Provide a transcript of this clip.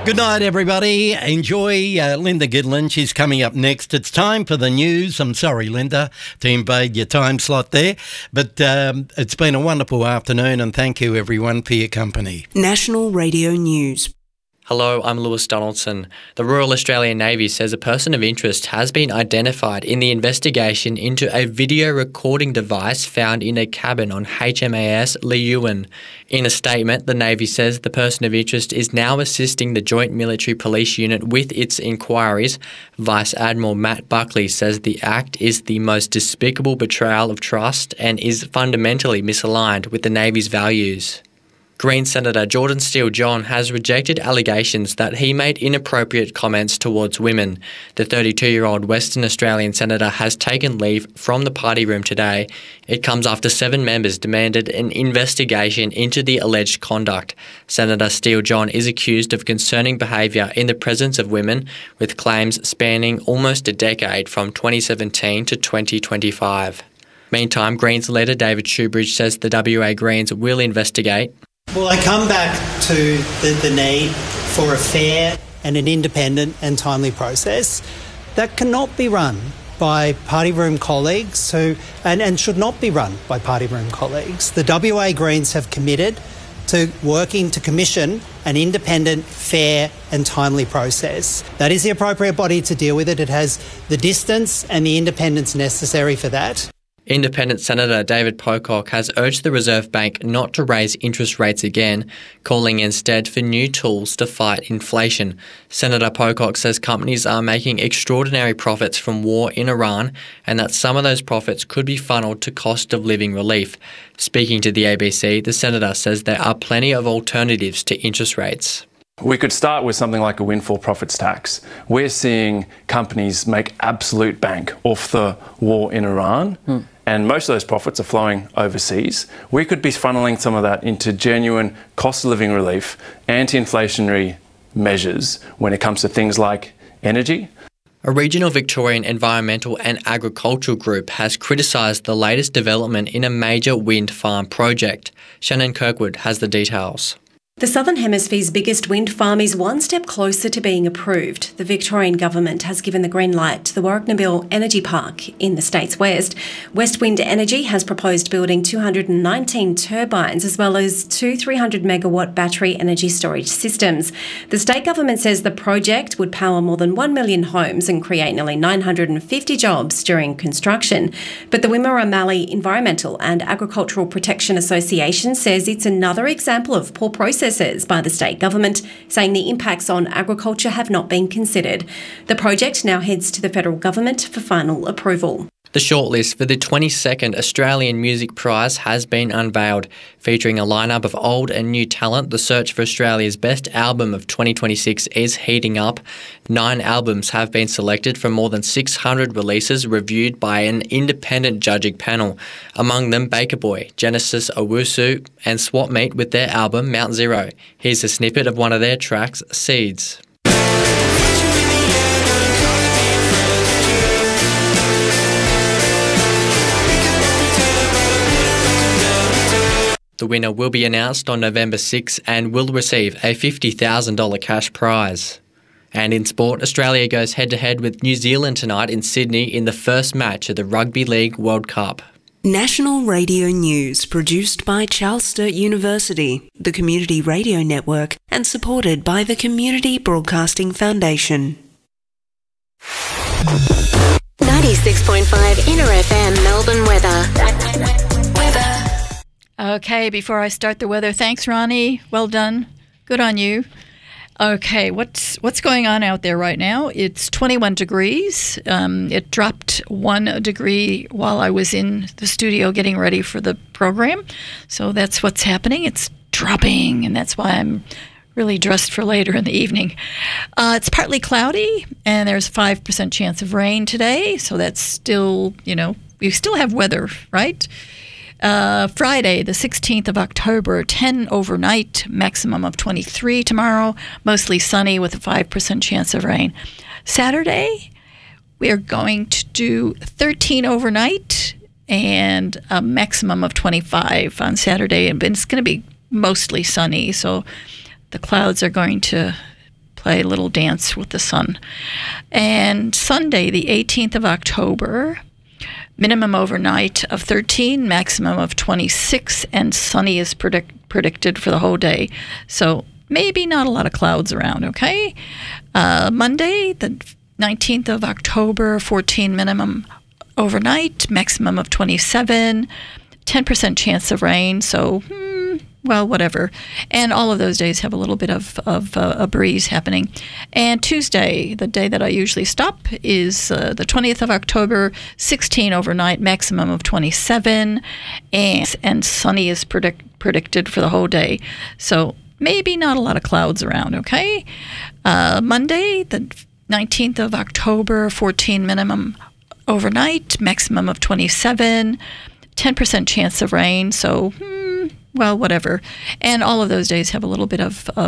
Good night, everybody. Enjoy Linda Gitlin. She's coming up next. It's time for the news. I'm sorry, Linda, to invade your time slot there. But it's been a wonderful afternoon, and thank you, everyone, for your company. National Radio News. Hello, I'm Lewis Donaldson. The Royal Australian Navy says a person of interest has been identified in the investigation into a video recording device found in a cabin on HMAS Leeuwin. In a statement, the Navy says the person of interest is now assisting the Joint Military Police Unit with its inquiries. Vice Admiral Matt Buckley says the act is the most despicable betrayal of trust and is fundamentally misaligned with the Navy's values. Green Senator Jordan Steele-John has rejected allegations that he made inappropriate comments towards women. The 32-year-old Western Australian senator has taken leave from the party room today. It comes after 7 members demanded an investigation into the alleged conduct. Senator Steele-John is accused of concerning behaviour in the presence of women, with claims spanning almost a decade from 2017 to 2025. Meantime, Greens leader David Shoebridge says the WA Greens will investigate. Well, I come back to the need for a fair and an independent and timely process that cannot be run by party room colleagues and should not be run by party room colleagues. The WA Greens have committed to working to commission an independent, fair and timely process. That is the appropriate body to deal with it. It has the distance and the independence necessary for that. Independent Senator David Pocock has urged the Reserve Bank not to raise interest rates again, calling instead for new tools to fight inflation. Senator Pocock says companies are making extraordinary profits from war in Iran and that some of those profits could be funneled to cost of living relief. Speaking to the ABC, the Senator says there are plenty of alternatives to interest rates. We could start with something like a windfall profits tax. We're seeing companies make absolute bank off the war in Iran. And most of those profits are flowing overseas. We could be funneling some of that into genuine cost of living relief, anti-inflationary measures when it comes to things like energy. A regional Victorian environmental and agricultural group has criticised the latest development in a major wind farm project. Shannon Kirkwood has the details. The Southern Hemisphere's biggest wind farm is one step closer to being approved. The Victorian government has given the green light to the Warragnabil Energy Park in the state's west. West Wind Energy has proposed building 219 turbines as well as 2 300-megawatt battery energy storage systems. The state government says the project would power more than 1 million homes and create nearly 950 jobs during construction. But the Wimmera Mallee Environmental and Agricultural Protection Association says it's another example of poor process by the state government, saying the impacts on agriculture have not been considered. The project now heads to the federal government for final approval. The shortlist for the 22nd Australian Music Prize has been unveiled. Featuring a lineup of old and new talent, the search for Australia's best album of 2026 is heating up. 9 albums have been selected from more than 600 releases reviewed by an independent judging panel. Among them, Baker Boy, Genesis Owusu and Swap Meet with their album Mount Zero. Here's a snippet of one of their tracks, Seeds. The winner will be announced on November 6 and will receive a $50,000 cash prize. And in sport, Australia goes head-to-head with New Zealand tonight in Sydney in the first match of the Rugby League World Cup. National Radio News, produced by Charles Sturt University, the Community Radio Network, and supported by the Community Broadcasting Foundation. 96.5 Inner FM Melbourne weather. Okay, before I start the weather, thanks, Ronnie. Well done. Good on you. Okay, what's going on out there right now? It's 21 degrees. It dropped 1 degree while I was in the studio getting ready for the program. So that's what's happening. It's dropping, and that's why I'm really dressed for later in the evening. It's partly cloudy, and there's a 5% chance of rain today. So that's still, we still have weather, right? Friday, the 16th of October, 10 overnight, maximum of 23 tomorrow, mostly sunny with a 5% chance of rain. Saturday, we are going to do 13 overnight and a maximum of 25 on Saturday, and it's going to be mostly sunny, so the clouds are going to play a little dance with the sun. And Sunday, the 18th of October, minimum overnight of 13, maximum of 26, and sunny is predicted for the whole day. So maybe not a lot of clouds around, okay? Monday, the 19th of October, 14 minimum overnight, maximum of 27, 10% chance of rain, so well, whatever. And all of those days have a little bit of a breeze happening. And Tuesday, the day that I usually stop, is the 20th of October, 16 overnight, maximum of 27, and sunny is predicted for the whole day. So maybe not a lot of clouds around, okay? Monday, the 19th of October, 14 minimum overnight, maximum of 27, 10% chance of rain, so well, whatever. And all of those days have a little bit of